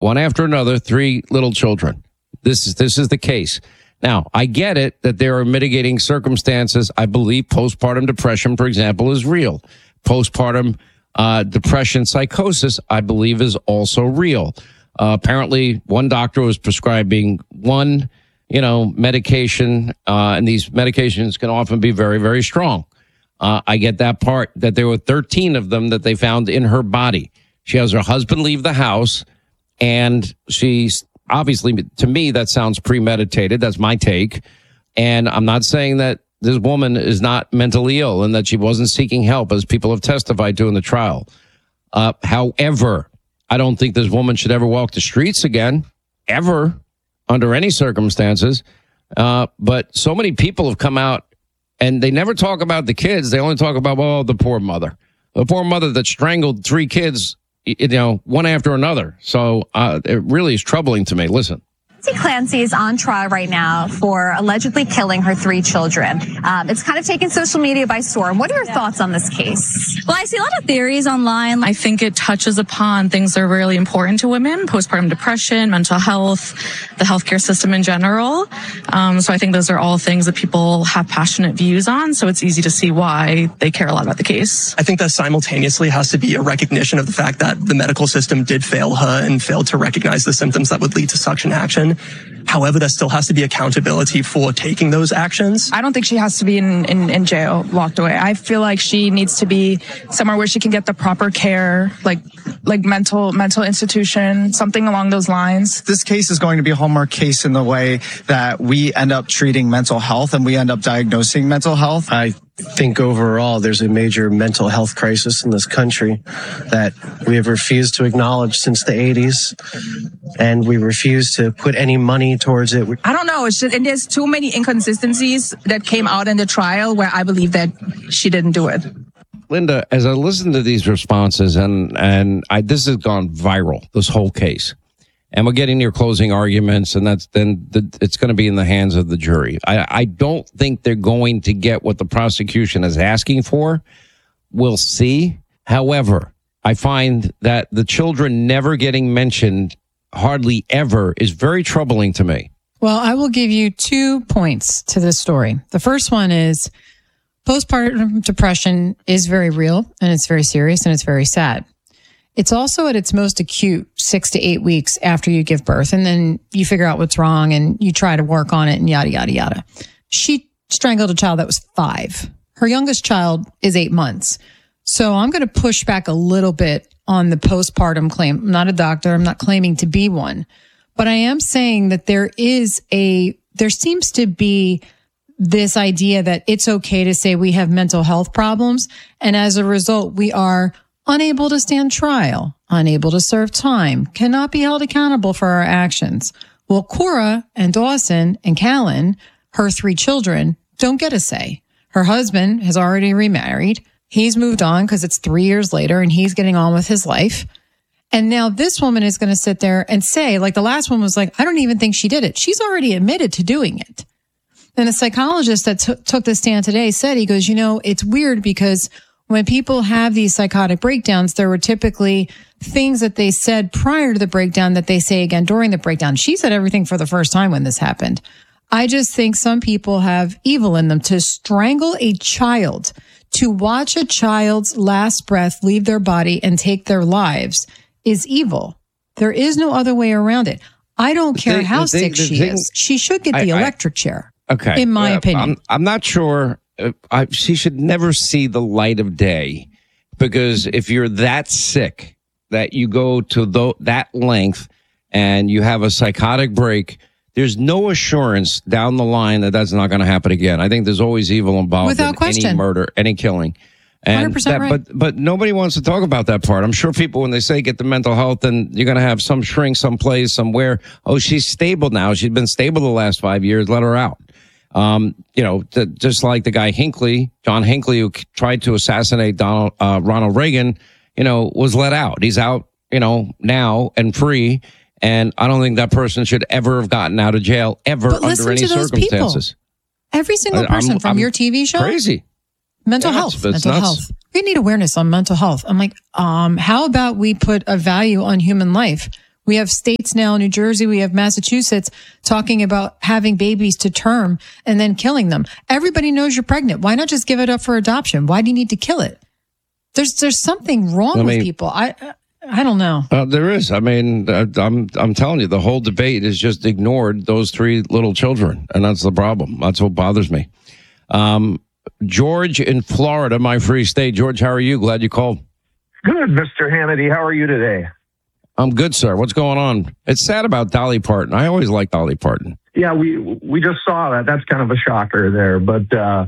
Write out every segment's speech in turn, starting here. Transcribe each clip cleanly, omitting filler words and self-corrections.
one after another, 3 little children. This is the case. Now, I get it that there are mitigating circumstances. I believe postpartum depression, for example, is real. Postpartum depression psychosis, I believe, is also real. Apparently, one doctor was prescribing one, medication, and these medications can often be very, very strong. I get that part, that there were 13 of them that they found in her body. She has her husband leave the house, and she's obviously, to me, that sounds premeditated. That's my take. And I'm not saying that this woman is not mentally ill and that she wasn't seeking help, as people have testified to in the trial. However, I don't think this woman should ever walk the streets again, ever, under any circumstances. But so many people have come out and they never talk about the kids. They only talk about, the poor mother. The poor mother that strangled 3 kids, one after another. So it really is troubling to me. Listen. Nancy Clancy is on trial right now for allegedly killing her 3 children. It's kind of taken social media by storm. What are your thoughts on this case? Well, I see a lot of theories online. I think it touches upon things that are really important to women: postpartum depression, mental health, the healthcare system in general. So I think those are all things that people have passionate views on. So it's easy to see why they care a lot about the case. I think that simultaneously has to be a recognition of the fact that the medical system did fail her and failed to recognize the symptoms that would lead to suction action. However, there still has to be accountability for taking those actions. I don't think she has to be in jail, locked away. I feel like she needs to be somewhere where she can get the proper care, like mental institution, something along those lines. This case is going to be a hallmark case in the way that we end up treating mental health and we end up diagnosing mental health. I think overall there's a major mental health crisis in this country that we have refused to acknowledge since the 80s, and we refuse to put any money towards it. I don't know. It's just, and there's too many inconsistencies that came out in the trial where I believe that she didn't do it. Linda, as I listen to these responses, and this has gone viral, this whole case, and we're getting your closing arguments, and it's going to be in the hands of the jury. I don't think they're going to get what the prosecution is asking for. We'll see. However, I find that the children never getting mentioned hardly ever is very troubling to me. Well, I will give you 2 points to this story. The first one is postpartum depression is very real, and it's very serious, and it's very sad. It's also at its most acute 6 to 8 weeks after you give birth, and then you figure out what's wrong and you try to work on it and yada, yada, yada. She strangled a child that was 5. Her youngest child is 8 months. So I'm going to push back a little bit on the postpartum claim. I'm not a doctor. I'm not claiming to be one, but I am saying that there seems to be this idea that it's okay to say we have mental health problems. And as a result, we are unable to stand trial, unable to serve time, cannot be held accountable for our actions. Well, Cora and Dawson and Callan, her 3 children, don't get a say. Her husband has already remarried. He's moved on because it's 3 years later and he's getting on with his life. And now this woman is going to sit there and say, like the last one was like, I don't even think she did it. She's already admitted to doing it. And a psychologist that took the stand today said, he goes, it's weird because when people have these psychotic breakdowns, there were typically things that they said prior to the breakdown that they say again during the breakdown. She said everything for the first time when this happened. I just think some people have evil in them. To strangle a child, to watch a child's last breath leave their body and take their lives is evil. There is no other way around it. I don't care how sick she is. She should get the electric chair. Okay. In my opinion. I'm not sure. She should never see the light of day, because if you're that sick that you go to that length and you have a psychotic break, there's no assurance down the line that that's not going to happen again. I think there's always evil involved without in question. Any murder, any killing. And 100% right. But nobody wants to talk about that part. I'm sure people, when they say get the mental health, then you're going to have some shrink someplace, somewhere. Oh, she's stable now. She's been stable the last 5 years. Let her out. Just like the guy John Hinckley, who tried to assassinate Ronald Reagan, was let out. He's out, now and free. And I don't think that person should ever have gotten out of jail ever under any circumstances. Every single person from your TV show. Crazy. Mental health. We need awareness on mental health. I'm like, how about we put a value on human life? We have states now, New Jersey, we have Massachusetts talking about having babies to term and then killing them. Everybody knows you're pregnant. Why not just give it up for adoption? Why do you need to kill it? There's something wrong with people. I don't know. There is. I mean, I'm telling you, the whole debate is just ignored those 3 little children, and that's the problem. That's what bothers me. George in Florida, my free state. George, how are you? Glad you called. Good, Mr. Hannity. How are you today? I'm good, sir. What's going on? It's sad about Dolly Parton. I always liked Dolly Parton. Yeah, we just saw that. That's kind of a shocker there, but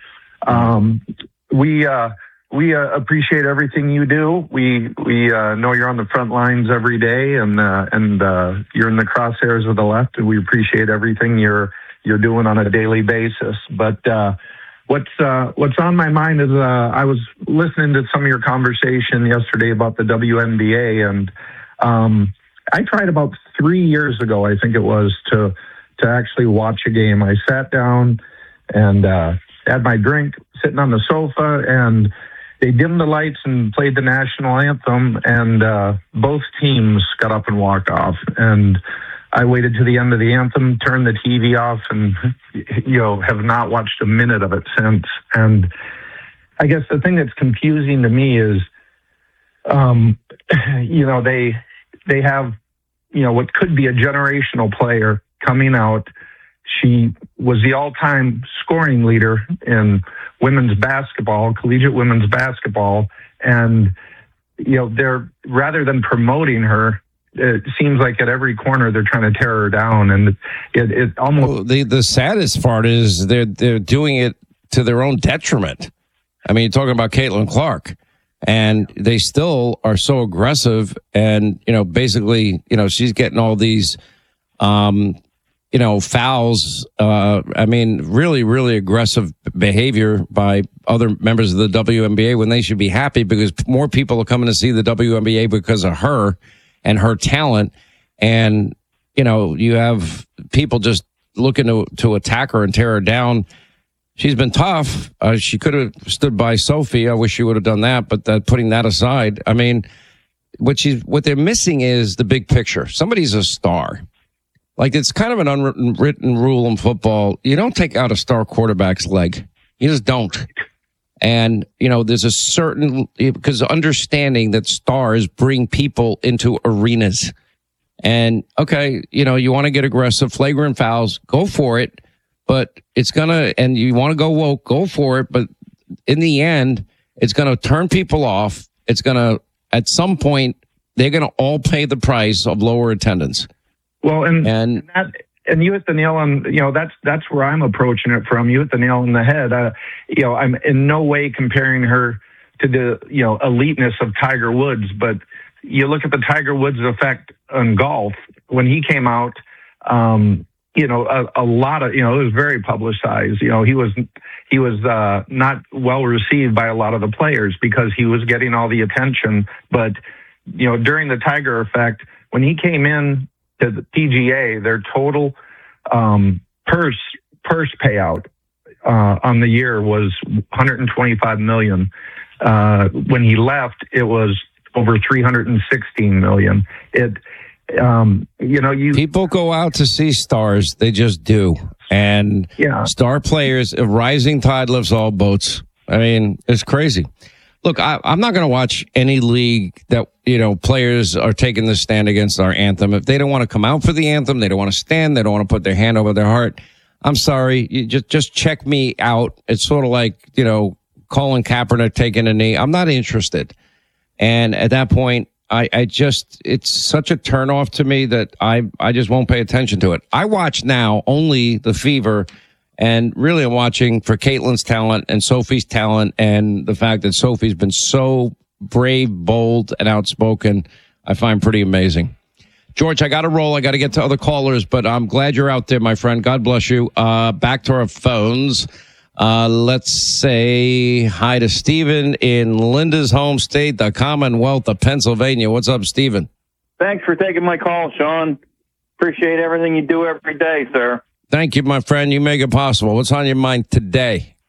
we appreciate everything you do. We know you're on the front lines every day, and you're in the crosshairs of the left, and we appreciate everything you're doing on a daily basis. But what's on my mind is I was listening to some of your conversation yesterday about the WNBA, and I tried about 3 years ago, I think it was, to actually watch a game. I sat down and had my drink, sitting on the sofa, and they dimmed the lights and played the national anthem, and both teams got up and walked off. And I waited to the end of the anthem, turned the TV off, and have not watched a minute of it since. And I guess the thing that's confusing to me is, they have, what could be a generational player coming out. She was the all-time scoring leader in women's basketball, collegiate women's basketball, and they're, rather than promoting her, it seems like at every corner they're trying to tear her down, and it almost. Well, the saddest part is they're doing it to their own detriment. I mean, you're talking about Caitlin Clark, and they still are so aggressive, and basically, she's getting all these, fouls. I mean, really, really aggressive behavior by other members of the WNBA when they should be happy because more people are coming to see the WNBA because of her and her talent. And, you have people just looking to attack her and tear her down. She's been tough. She could have stood by Sophie. I wish she would have done that, but putting that aside, I mean, what they're missing is the big picture. Somebody's a star. Like, it's kind of an unwritten rule in football. You don't take out a star quarterback's leg. You just don't. And, there's a certain, because understanding that stars bring people into arenas. And, okay, you want to get aggressive, flagrant fouls, go for it. But it's going to, and you want to go woke, go for it. But in the end, it's going to turn people off. It's going to, at some point, they're going to all pay the price of lower attendance. Well, and you hit the nail on, that's where I'm approaching it from. You hit the nail on the head. I'm in no way comparing her to the, eliteness of Tiger Woods, but you look at the Tiger Woods effect on golf when he came out, a lot of, it was very publicized. He was not well received by a lot of the players because he was getting all the attention. But, during the Tiger effect, when he came in to the PGA, their total purse payout on the year was $125 million. When he left, it was over $316 million. People go out to see stars; they just do, and star players. A rising tide lifts all boats. I mean, it's crazy. Look, I'm not going to watch any league that, players are taking the stand against our anthem. If they don't want to come out for the anthem, they don't want to stand, they don't want to put their hand over their heart. I'm sorry. You just check me out. It's sort of like, Colin Kaepernick taking a knee. I'm not interested. And at that point, it's such a turnoff to me that I just won't pay attention to it. I watch now only the Fever. And really, I'm watching for Caitlin's talent and Sophie's talent and the fact that Sophie's been so brave, bold, and outspoken. I find pretty amazing. George, I got to roll. I got to get to other callers, but I'm glad you're out there, my friend. God bless you. Back to our phones. Let's say hi to Stephen in Linda's home state, the Commonwealth of Pennsylvania. What's up, Stephen? Thanks for taking my call, Sean. Appreciate everything you do every day, sir. Thank you, my friend. You make it possible. What's on your mind today?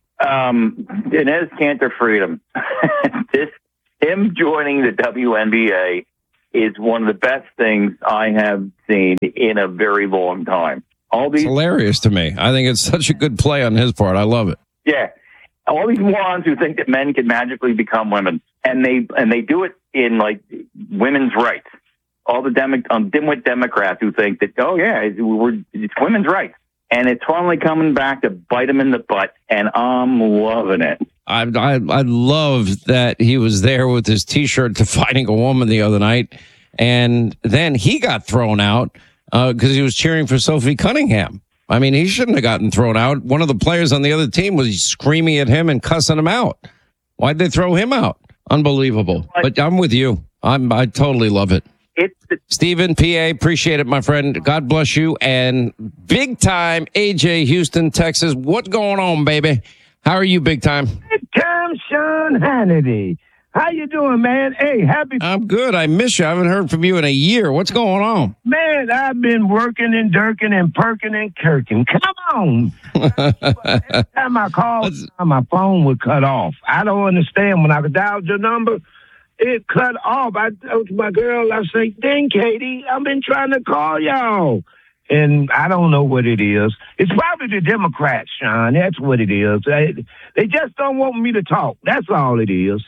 Inez Cantor Freedom. Him joining the WNBA is one of the best things I have seen in a very long time. It's hilarious to me. I think it's such a good play on his part. I love it. Yeah. All these morons who think that men can magically become women, and they do it in like women's rights. All the dimwit Democrats who think that, oh yeah, it's women's rights. And it's finally coming back to bite them in the butt, and I'm loving it. I love that he was there with his T-shirt defining a woman the other night, and then he got thrown out because he was cheering for Sophie Cunningham. I mean, he shouldn't have gotten thrown out. One of the players on the other team was screaming at him and cussing him out. Why'd they throw him out? Unbelievable. But I'm with you. I totally love it. Stephen, PA, appreciate it, my friend. God bless you. And big time, AJ, Houston, Texas. What's going on, baby? How are you, big time? Big time, Sean Hannity. How you doing, man? Hey, happy. I'm good. I miss you. I haven't heard from you in a year. What's going on? Man, I've been working and dirking and perking and kirking. Come on. Every time I called, my phone would cut off. I don't understand. When I dialed your number, it cut off. I told my girl, I say, dang, Katie, I've been trying to call y'all. And I don't know what it is. It's probably the Democrats, Sean. That's what it is. They just don't want me to talk. That's all it is.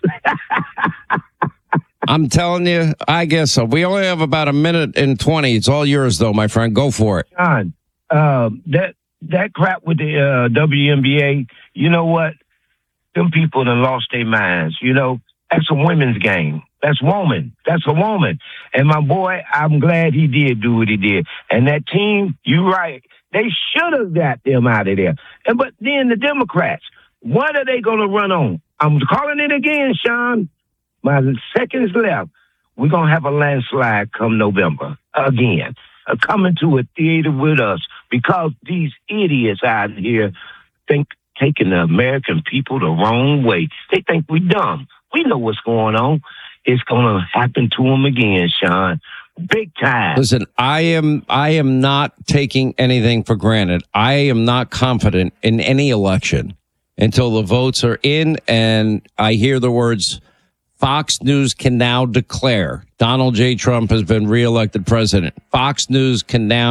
I'm telling you, I guess so. We only have about a minute and 20. It's all yours, though, my friend. Go for it. Sean, that crap with the WNBA, you know what? Them people done lost their minds, you know? That's a women's game. That's woman. That's a woman. And my boy, I'm glad he did do what he did. And that team, you're right. They should have got them out of there. But then the Democrats, what are they going to run on? I'm calling it again, Sean. My seconds left. We're going to have a landslide come November again. Coming to a theater with us because these idiots out here think taking the American people the wrong way. They think we dumb. We know what's going on. It's going to happen to them again, Sean. Big time. Listen, I am not taking anything for granted. I am not confident in any election until the votes are in and I hear the words, Fox News can now declare Donald J. Trump has been reelected president. Fox News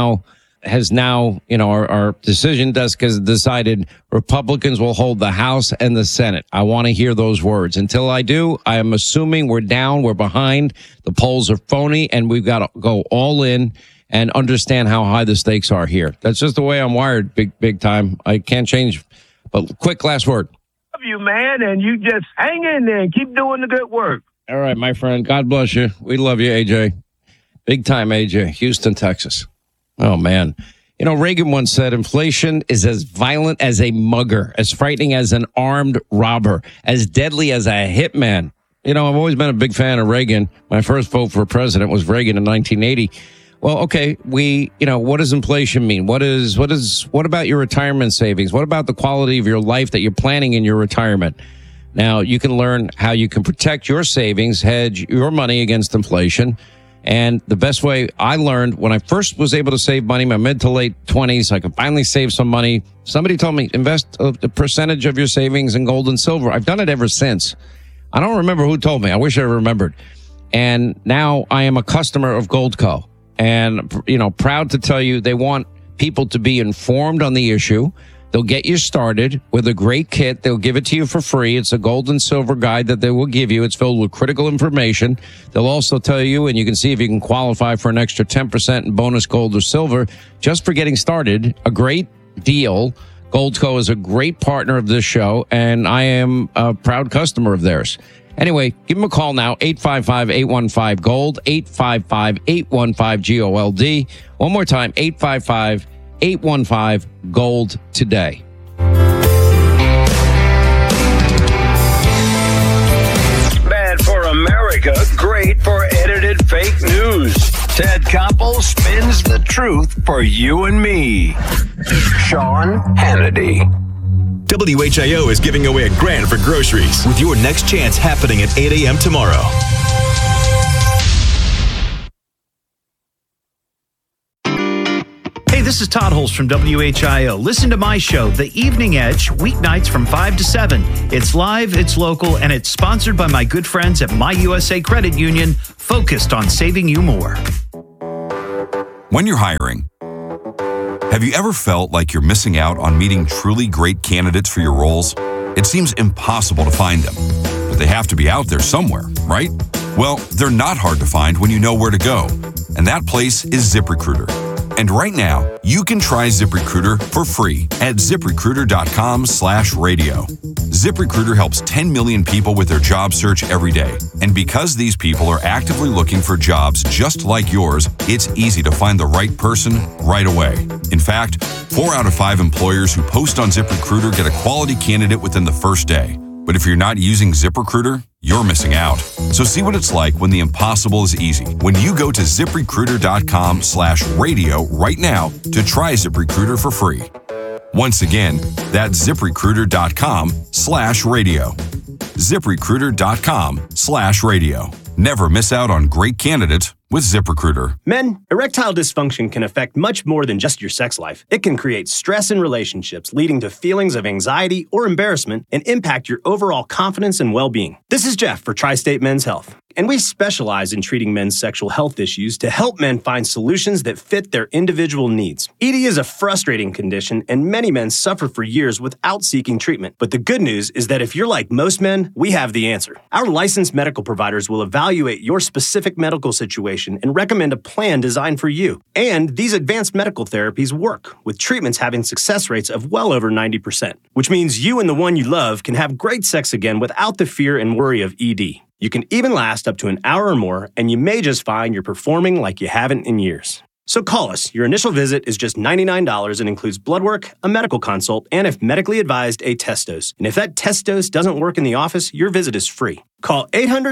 has now, our decision desk has decided Republicans will hold the House and the Senate. I want to hear those words. Until I do, I am assuming we're down, we're behind, the polls are phony, and we've got to go all in and understand how high the stakes are here. That's just the way I'm wired, big time. I can't change. But quick last word. Love you, man, and you just hang in there and keep doing the good work. All right, my friend. God bless you. We love you, AJ. Big time, AJ. Houston, Texas. Oh, man. Reagan once said inflation is as violent as a mugger, as frightening as an armed robber, as deadly as a hitman. I've always been a big fan of Reagan. My first vote for president was Reagan in 1980. Well, okay, what does inflation mean? What about your retirement savings? What about the quality of your life that you're planning in your retirement? Now, you can learn how you can protect your savings, hedge your money against inflation. And the best way I learned when I first was able to save money, my mid to late 20s, I could finally save some money. Somebody told me, invest a percentage of your savings in gold and silver. I've done it ever since. I don't remember who told me. I wish I remembered. And now I am a customer of Goldco. And, proud to tell you they want people to be informed on the issue. They'll get you started with a great kit. They'll give it to you for free. It's a gold and silver guide that they will give you. It's filled with critical information. They'll also tell you, and you can see if you can qualify for an extra 10% in bonus gold or silver just for getting started. A great deal. Goldco is a great partner of this show, and I am a proud customer of theirs. Anyway, give them a call now, 855-815-GOLD, 855-815-GOLD. One more time, 855-815-GOLD today. Bad for America, great for edited fake news. Ted Koppel spins the truth for you and me. Sean Hannity. WHIO is giving away $1,000 for groceries with your next chance happening at 8 a.m. tomorrow. this is Todd Holst from WHIO. Listen to my show, The Evening Edge, weeknights from 5 to 7. It's live, it's local, and it's sponsored by my good friends at My USA Credit Union, focused on saving you more. When you're hiring, have you ever felt like you're missing out on meeting truly great candidates for your roles? It seems impossible to find them, but they have to be out there somewhere, right? Well, they're not hard to find when you know where to go, and that place is ZipRecruiter. And right now, you can try ZipRecruiter for free at ZipRecruiter.com/radio. ZipRecruiter helps 10 million people with their job search every day. And because these people are actively looking for jobs just like yours, it's easy to find the right person right away. In fact, 4 out of 5 employers who post on ZipRecruiter get a quality candidate within the first day. But if you're not using ZipRecruiter, you're missing out. So see what it's like when the impossible is easy. When you go to ZipRecruiter.com/radio right now to try ZipRecruiter for free. Once again, that's ZipRecruiter.com/radio. ZipRecruiter.com/radio. Never miss out on great candidates with ZipRecruiter. Men, erectile dysfunction can affect much more than just your sex life. It can create stress in relationships, leading to feelings of anxiety or embarrassment, and impact your overall confidence and well-being. This is Jeff for Tri-State Men's Health, and we specialize in treating men's sexual health issues to help men find solutions that fit their individual needs. ED is a frustrating condition, and many men suffer for years without seeking treatment. But the good news is that if you're like most men, we have the answer. Our licensed medical providers will evaluate your specific medical situation and recommend a plan designed for you. And these advanced medical therapies work, with treatments having success rates of well over 90%, which means you and the one you love can have great sex again without the fear and worry of ED. You can even last up to an hour or more, and you may just find you're performing like you haven't in years. So call us. Your initial visit is just $99 and includes blood work, a medical consult, and if medically advised, a test dose. And if that test dose doesn't work in the office, your visit is free. Call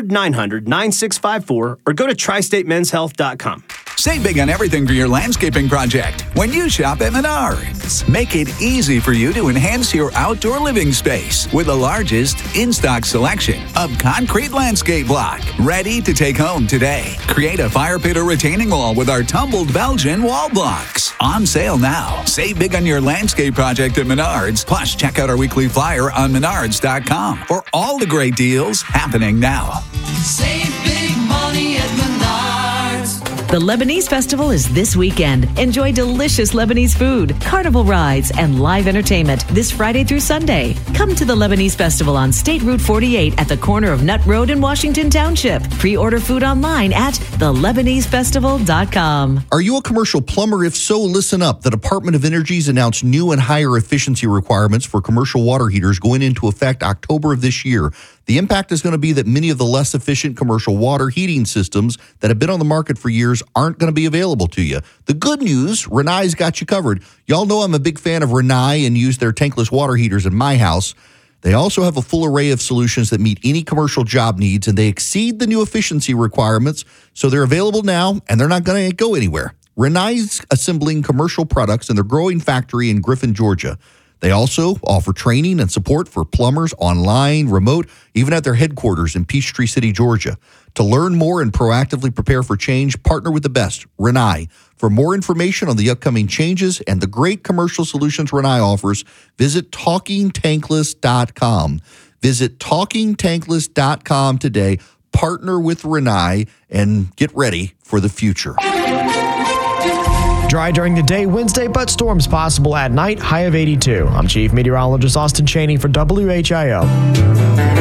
800-900-9654 or go to TriStateMen'sHealth.com. Save big on everything for your landscaping project when you shop at Menards. Make it easy for you to enhance your outdoor living space with the largest in-stock selection of concrete landscape block. Ready to take home today. Create a fire pit or retaining wall with our tumbled Belgian wall blocks. On sale now. Save big on your landscape project at Menards. Plus, check out our weekly flyer on Menards.com for all the great deals happening now. Save big money at Menards. The Lebanese Festival is this weekend. Enjoy delicious Lebanese food, carnival rides, and live entertainment this Friday through Sunday. Come to the Lebanese Festival on State Route 48 at the corner of Nutt Road in Washington Township. Pre-order food online at thelebanesefestival.com. Are you a commercial plumber? If so, listen up. The Department of Energy's announced new and higher efficiency requirements for commercial water heaters going into effect October of this year. The impact is going to be that many of the less efficient commercial water heating systems that have been on the market for years aren't going to be available to you. The good news, Rinnai's got you covered. Y'all know I'm a big fan of Rinnai and use their tankless water heaters in my house. They also have a full array of solutions that meet any commercial job needs, and they exceed the new efficiency requirements, so they're available now, and they're not going to go anywhere. Rinnai's assembling commercial products in their growing factory in Griffin, Georgia. They also offer training and support for plumbers online, remote, even at their headquarters in Peachtree City, Georgia. To learn more and proactively prepare for change, partner with the best, Rinnai. For more information on the upcoming changes and the great commercial solutions Rinnai offers, visit TalkingTankless.com. Visit TalkingTankless.com today. Partner with Rinnai and get ready for the future. Dry during the day Wednesday, but storms possible at night, high of 82. I'm Chief Meteorologist Austin Cheney for WHIO.